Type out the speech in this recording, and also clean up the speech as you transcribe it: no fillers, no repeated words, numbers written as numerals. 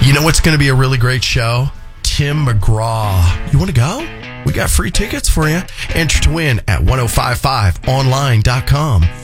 You know what's going to be a really great show? Tim McGraw. You want to go? We got free tickets for you. Enter to win at 1055online.com.